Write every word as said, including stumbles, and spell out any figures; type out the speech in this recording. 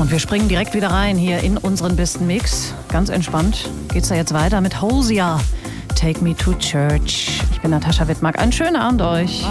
Und wir springen direkt wieder rein hier in unseren besten Mix. Ganz entspannt geht's da jetzt weiter mit Hosea. Take Me to Church. Ich bin Natascha Wittmark. Einen schönen Abend euch.